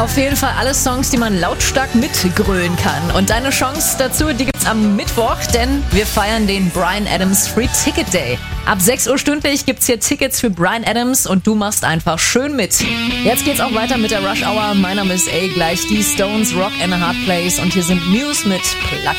Auf jeden Fall alle Songs, die man lautstark mitgrölen kann. Und deine Chance dazu, die gibt's am Mittwoch, denn wir feiern den Bryan Adams Free Ticket Day. Ab 6 Uhr stündlich gibt's hier Tickets für Bryan Adams und du machst einfach schön mit. Jetzt geht's auch weiter mit der Rush Hour. Mein Name ist A, gleich die Stones, Rock and a Hard Place und hier sind Muse mit Plug